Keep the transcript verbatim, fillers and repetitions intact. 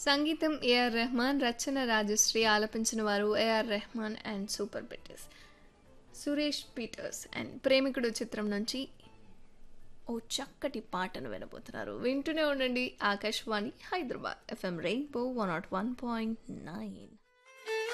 సంగీతం ఏఆర్ రెహమాన్, రచన రాజశ్రీ, ఆలపించిన వారు AR Rahman and super bitters Suresh Peter's. And ప్రేమికుడు చిత్రం నుంచి ఓ చక్కటి పాటను వినబోతున్నారు. వింటూనే ఉండండి Akashvani Hyderabad FM rainbow one not one point nine.